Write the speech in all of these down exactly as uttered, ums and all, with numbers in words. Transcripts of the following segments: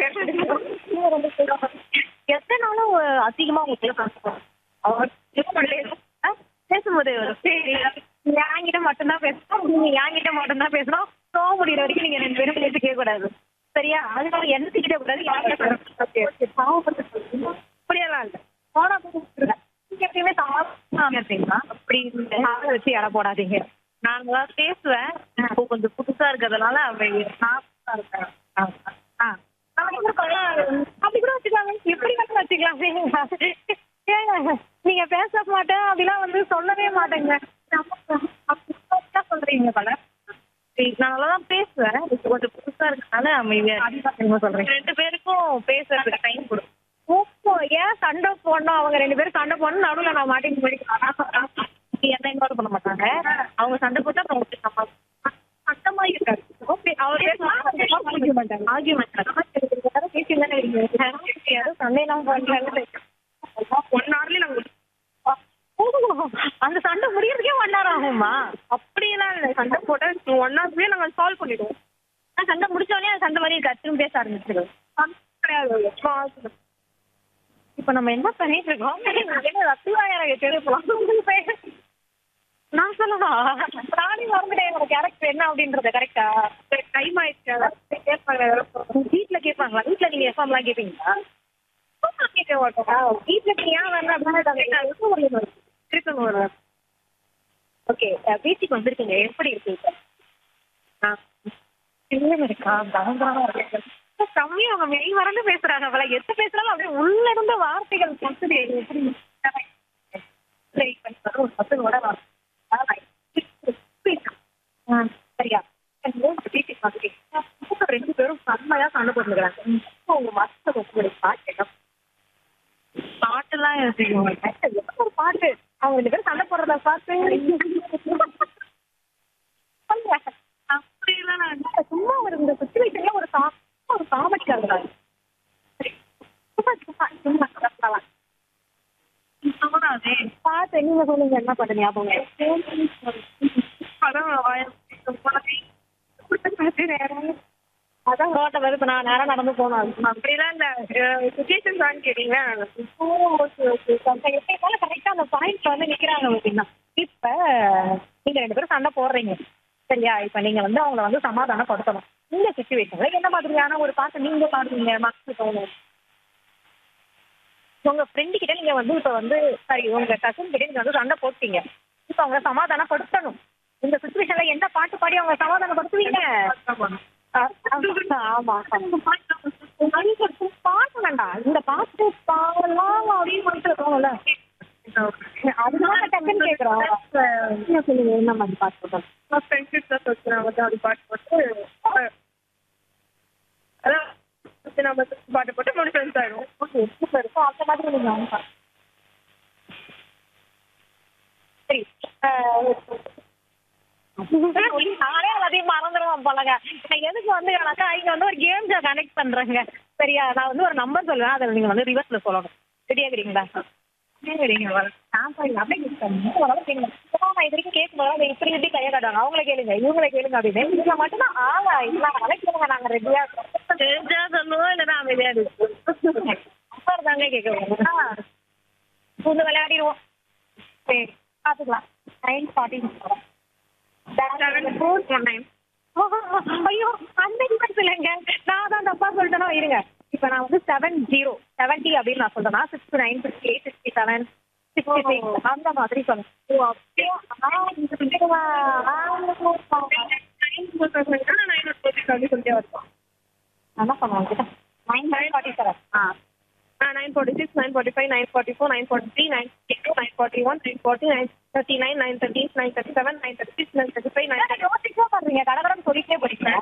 எத்தனை நாளும் அதிகமா உங்களுக்கு பேசுவோம் அவர் பேசும்போது சரி என்கிட்ட மட்டும்தான் பேசணும் நீங்க என்கிட்ட மட்டும்தான் பேசணும் சோ முடிகிற வரைக்கும் நீங்க ரெண்டு பேரும் பேசி கேட்க கூடாது சரியா அதுக்காக என்ன கிட்ட கூடாது அப்படியெல்லாம் இல்ல போனா நீங்க எப்பயுமே சாப்பிட்டீங்களா அப்படி வச்சு இட போடாதீங்க நான் தான் பேசுவேன் இப்போ கொஞ்சம் புதுசா இருக்கிறதுனால அவ நான் இருக்கேன் ஆ அப்படி கூட வச்சுக்கலாங்க எப்படி மட்டும் வச்சுக்கலாம் ஏங்க நீங்க பேச மாட்டேன் அப்படிலாம் வந்து சொல்லவே மாட்டேங்க சொல்றீங்க பல நான் நல்லாதான் பேசுவேன் கொஞ்சம் புதுசா இருக்கனால அமைதியா சொல்றேன் ரெண்டு பேருக்கும் பேசுறதுக்கு டைம் கொடுக்கும் ஓப்போ ஏன் சண்டை போடணும் அவங்க ரெண்டு பேரும் சண்டை போடணும் நடுவில் நான் மாட்டிங் போயிக்கலாம் என்ன இன்வால்வ் பண்ண மாட்டாங்க அவங்க சண்டை போட்டா அவங்க சட்டமா இருக்காரு அவர் ஒன் ஹவர்லயே நாங்க அந்த சண்டை முடியறதுக்கே ஒன் ஹவர் ஆகுமா அப்படியெல்லாம் இல்லை சண்டை போட்டா ஒன் ஹவர்லயே நாங்க சால்வ் பண்ணிடுவோம் சண்டை முடிச்சோடனே அந்த சண்டை மாதிரி கத்துன்னு பேச ஆரம்பிச்சிருவோம் கிடையாது இப்ப நம்ம என்ன பண்ணிட்டு இருக்கோம் நான் சொல்லவா நானே மறந்துட்டேன் என்னோட கேரக்டர் என்ன அப்படின்றத கரெக்டா டைம் ஆயிடுச்சு கேட்பாங்க வீட்டுல கேட்பாங்களா வீட்டுல நீங்க எஃப்எம் எல்லாம் கேட்பீங்களா கேட்க மாட்டோம் வீட்டுல நீங்க ஏன் வரணும் இருக்கணும் ஓகே பீச்சுக்கு வந்திருக்கீங்க எப்படி இருக்கு இருக்கா பயங்கரமா இருக்கு கம்மியா அவங்க மெய் மறந்து பேசுறாங்க அவளை எத்த பேசுறாலும் அப்படியே உள்ள இருந்த வார்த்தைகள் எப்படி ஒரு பத்து கூட சரியா ரெண்டு பேரும் செம்மையா சண்டை போட்டுக்கிறாங்க உங்க மத்த பாட்டு பாட்டுலாம் ஒரு பாட்டு அவங்க ரெண்டு பேரும் சண்டை போடுறத பார்த்து அப்படிலாம் நான் சும்மா ஒரு இந்த சுச்சுவேஷன்ல ஒரு ஒரு காமெடிக்காக பாத்து நீங்க சொல்லுங்க என்ன பண்ண ஞாபகம் அதான் ரோட்டை வருது நான் நேரம் நடந்து போனோம் அப்படிலாம் இந்த சுச்சுவேஷன் தான் கேட்டீங்கன்னா கரெக்டா அந்த பாயிண்ட்ல வந்து நிக்கிறாங்க அப்படின்னா இப்ப நீங்க ரெண்டு பேரும் சண்டை போடுறீங்க சரியா இப்ப நீங்க வந்து அவங்கள வந்து சமாதானப்படுத்தணும் இந்த சுச்சுவேஷன்ல என்ன மாதிரியான ஒரு பாட்டு நீங்க பாடுவீங்க மக்கள் தோணும் உங்க ஃப்ரெண்டு கிட்ட நீங்க வந்து இப்ப வந்து சரி உங்க கசின் கிட்ட நீங்க வந்து சண்டை போட்டீங்க இப்ப அவங்க சமாதானப்படுத்தணும் இந்த சுச்சுவேஷன்ல என்ன பாட்டு பாடி அவங்க சமாதானப்படுத்துவீங்க ஆமா பாட்டு வேண்டாம் இந்த பாட்டு பாடலாம் அப்படின்னு தோணும்ல அதனால டக்குன்னு கேக்குறோம் சொல்லுங்க என்ன மாதிரி பாட்டு போட்டோம் ஃப்ரெண்ட்ஷிப் தான் வச்சுருவாங்க அப்படி பாட்டு போட்டு அதான் நம்ம பாட்டு போட்டு மூணு ஃப்ரெண்ட்ஸ் ஆயிடும் ஓகே சூப்பர் இருக்கும் அந்த மாதிரி நீங்க சரி நானே எல்லாத்தையும் மறந்துடுவோம் போலங்க நான் எதுக்கு வந்து இங்க வந்து ஒரு கேம் ஷோ கனெக்ட் பண்றேங்க சரியா நான் வந்து ஒரு நம்பர் சொல்லுவேன் அதை நீங்க வந்து ரிவர்ஸ்ல சொல்லணும் ரெடியாகிறீங்களா இப்படி இப்படி கையை காட்டுவாங்க அவங்கள கேளுங்க இவங்களை கேளுங்க அப்படின்னு இதுல மட்டும்தான் ஆளா இல்லாம கேளுங்க நாங்க ரெடியா தெரிஞ்சா சொல்லுவோம் இல்லைன்னா அமைதியா இருக்கும் தாங்க கேட்க புது விளையாடிடுவோம் சரி பாத்துக்கலாம் நைன் ஃபார்ட்டி ஐயோ அந்த இல்லைங்க நான் தான் தப்பா சொல்லிட்டேனோ இருங்க இப்ப நான் வந்து செவன் ஜீரோ செவன்டி அப்படின்னு நான் சொல்றேன்னா sixty nine sixty eight sixty seven sixty six அந்த மாதிரி சொல்லுங்க என்ன பண்ணுவாங்க நைன் நைன் ஃபார்ட்டி செவன் ஆ nine forty-six, nine forty-five, nine forty-four, nine forty-three, nine forty-two, nine forty-one, nine forty, nine thirty-nine, nine thirty, nine thirty-seven, nine thirty-six, nine thirty-five, nine thirty-six பண்றீங்க கடகடன் சொல்லிட்டே படிக்கிறேன்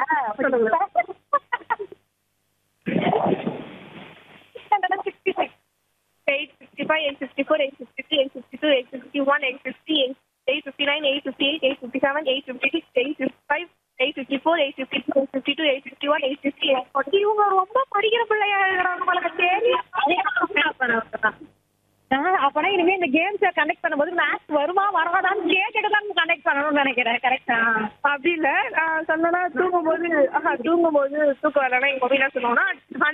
sixty-six, eight sixty-five, eight sixty-four, eight sixty-three, eight sixty-two, eight sixty-one, eight fifty, eight fifty-nine, eight fifty-eight, eight fifty-seven, eight fifty-six, eight fifty-five, eight fifty-four, eight fifty-two, eight fifty-two, eight fifty-one, eight fifty, eight forty. இவங்க ரொம்ப படிக்கிற பிள்ளையா உங்களுக்கு தெரியும். அப்பனா இனிமே இந்த கேம்ஸை connect பண்ணும்போது மேக்ஸ் வருமா வராதான்னு கேட்டுட்டு தான் கனெக்ட் பண்ணணும்னு நினைக்கிறேன் கரெக்டா அப்படி இல்லை சொன்னா தூங்கும் போது ஆஹா தூங்கும் போது தூக்கம் வரலன்னா எங்க மொபைல சொன்னோம்னா